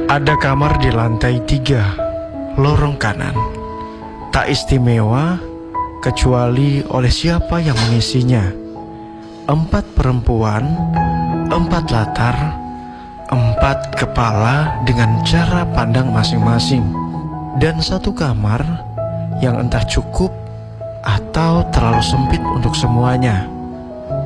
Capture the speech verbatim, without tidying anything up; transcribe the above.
Ada kamar di lantai tiga, lorong kanan. Tak istimewa kecuali oleh siapa yang mengisinya. Empat perempuan, empat latar, empat kepala dengan cara pandang masing-masing. Dan satu kamar yang entah cukup atau terlalu sempit untuk semuanya.